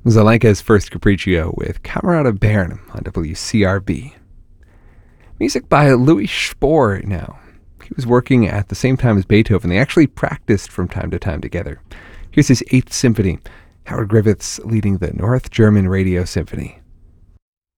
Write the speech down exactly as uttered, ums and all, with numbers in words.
Zelenka's first Capriccio with Camerata Bern on W C R B. Music by Louis Spohr now. He was working at the same time as Beethoven. They actually practiced from time to time together. Here's his Eighth Symphony. Howard Griffiths leading the North German Radio Symphony.